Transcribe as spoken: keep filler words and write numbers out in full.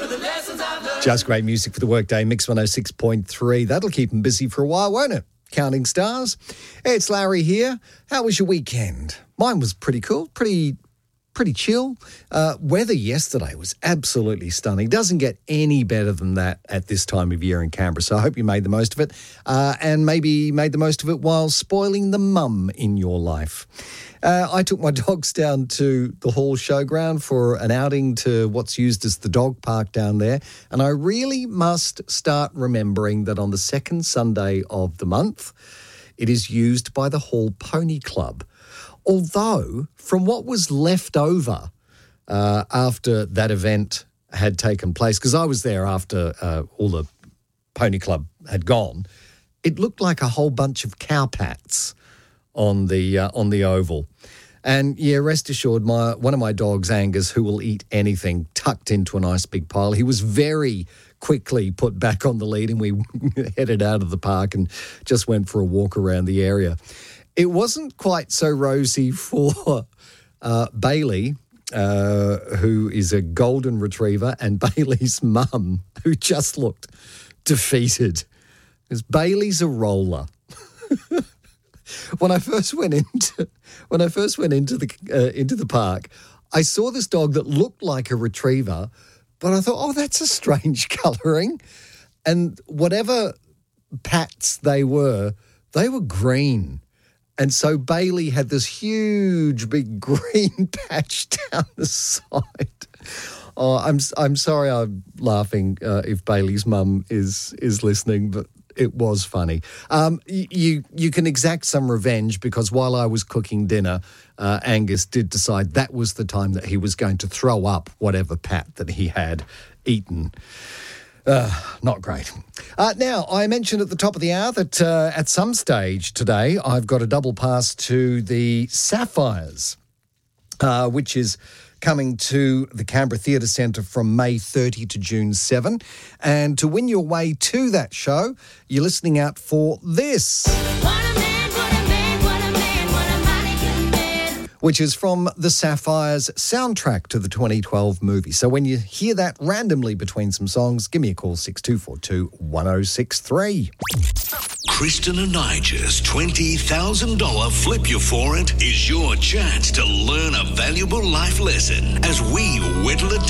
Just great music for the workday. Mix one oh six point three. That'll keep them busy for a while, won't it? Counting stars. It's Larry here. How was your weekend? Mine was pretty cool, pretty pretty chill. Uh, weather yesterday was absolutely stunning. Doesn't get any better than that at this time of year in Canberra, so I hope you made the most of it uh, and maybe made the most of it while spoiling the mum in your life. Uh, I took my dogs down to the Hall Showground for an outing to what's used as the dog park down there, and I really must start remembering that on the second Sunday of the month, it is used by the Hall Pony Club. Although, from what was left over uh, after that event had taken place, because I was there after uh, all the Pony Club had gone, it looked like a whole bunch of cowpats on the uh, on the oval. And, yeah, rest assured, my one of my dogs, Angus, who will eat anything, tucked into a nice big pile. He was very quickly put back on the lead and we headed out of the park and just went for a walk around the area. It wasn't quite so rosy for uh, Bailey, uh, who is a golden retriever, and Bailey's mum, who just looked defeated. Because Bailey's a roller. When I first went into when I first went into the uh, into the park, I saw this dog that looked like a retriever, but I thought, oh, that's a strange colouring. And whatever pats they were, they were green. And so Bailey had this huge, big green patch down the side. Oh, I'm I'm sorry I'm laughing uh, if Bailey's mum is is listening, but it was funny. Um, you you can exact some revenge because while I was cooking dinner, uh, Angus did decide that was the time that he was going to throw up whatever pat that he had eaten. Uh, not great. Uh, now, I mentioned at the top of the hour that uh, at some stage today, I've got a double pass to the Sapphires, uh, which is coming to the Canberra Theatre Centre from May thirtieth to June seventh. And to win your way to that show, you're listening out for this. What a man, what a man, what a man, what a mighty good man. Which is from the Sapphires soundtrack to the twenty twelve movie. So when you hear that randomly between some songs, give me a call, six two four two, one oh six three. Kristen and Nigel's twenty thousand dollars Flip You For It is your chance to learn a valuable life lesson as we whittle it